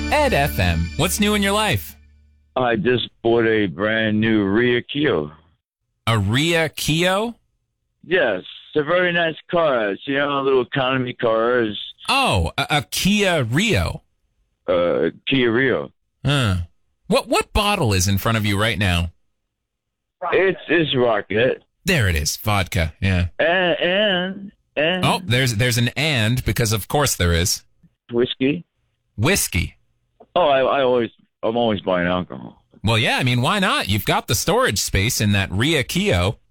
Ed FM. What's new in your life? I just bought a brand new Ria Kia. A Ria Kia? Yes, it's a very nice car. It's, a little economy car. It's, Oh, a Kia Rio. Kia Rio. Huh. What bottle is in front of you right now? It's Rocket. There it is. Vodka. Yeah. And Oh, there's an and because of course there is. whiskey. Whiskey. Oh, I'm always buying alcohol. Well, yeah, I mean, why not? You've got the storage space in that Ria Kia.